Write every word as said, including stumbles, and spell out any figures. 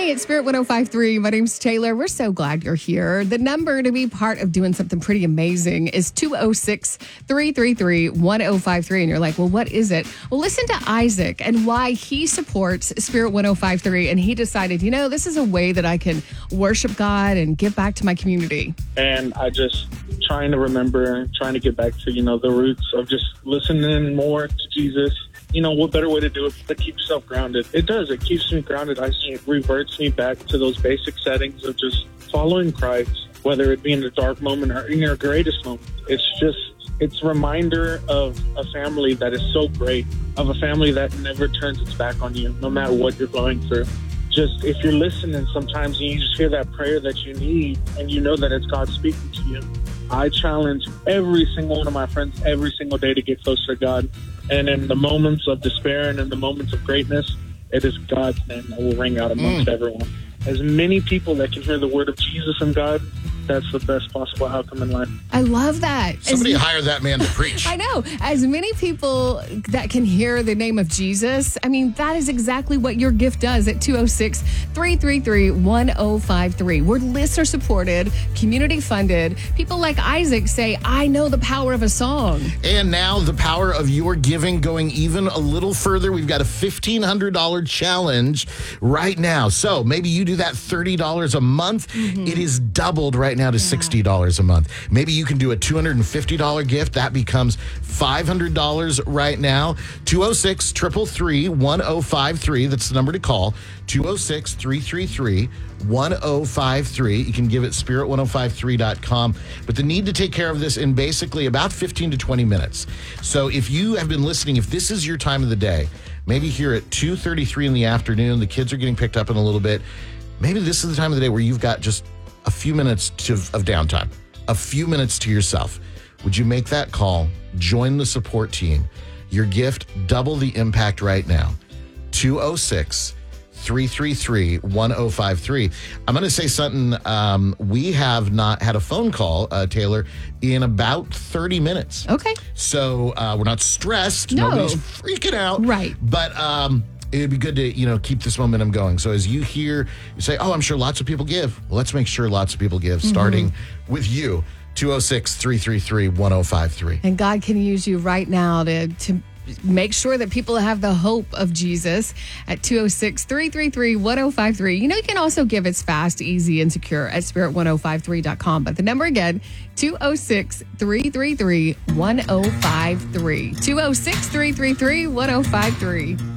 Hey, it's Spirit one oh five point three. My name's Taylor. We're so glad you're here. The number to be part of doing something pretty amazing is two oh six, three three three, one oh five three. And you're like, well, what is it? Well, listen to Isaac and why he supports Spirit one oh five point three. And he decided, you know, this is a way that I can worship God and give back to my community. And I just trying to remember, trying to get back to, you know, the roots of just listening more to Jesus. You know, what better way to do it to keep yourself grounded? It does. It keeps me grounded. I see it reverts me back to those basic settings of just following Christ, whether it be in a dark moment or in your greatest moment. It's just, it's a reminder of a family that is so great, of a family that never turns its back on you, no matter what you're going through. Just if you're listening sometimes and you just hear that prayer that you need and you know that it's God speaking to you, I challenge every single one of my friends every single day to get closer to God. And in the moments of despair and in the moments of greatness, it is God's name that will ring out amongst mm. everyone. As many people that can hear the word of Jesus and God, that's the best possible outcome in life. I love that. Somebody As, hire that man to preach. I know. As many people that can hear the name of Jesus, I mean, that is exactly what your gift does at two oh six, three three three, one oh five three. We're listener supported, community funded. People like Isaac say, I know the power of a song. And now the power of your giving going even a little further. We've got a fifteen hundred dollars challenge right now. So maybe you do that thirty dollars a month. Mm-hmm. It is doubled right now to sixty dollars a month. Maybe you can do a two hundred fifty dollars gift. That becomes five hundred dollars right now. two oh six, three three three, one oh five three. That's the number to call. two oh six, three three three, one oh five three. You can give it spirit one oh five three dot com. But the need to take care of this in basically about fifteen to twenty minutes. So if you have been listening, if this is your time of the day, maybe here at two thirty-three in the afternoon, the kids are getting picked up in a little bit. Maybe this is the time of the day where you've got just a few minutes to, of downtime, a few minutes to yourself. Would you make that call? Join the support team. Your gift, double the impact right now. two oh six, three three three, one oh five three. I'm going to say something. Um, we have not had a phone call, uh, Taylor, in about thirty minutes. Okay. So uh, we're not stressed. No. Nobody's freaking out. Right. But um, it'd be good to, you know, keep this momentum going. So as you hear, you say, oh, I'm sure lots of people give. Well, let's make sure lots of people give, mm-hmm. starting with you. two oh six, three three three, one oh five three. And God can use you right now to to make sure that people have the hope of Jesus at two oh six, three three three, one oh five three. You know, you can also give it's fast, easy, and secure at spirit one oh five three dot com. But the number again, two oh six, three three three, one oh five three. two oh six, three three three, one oh five three.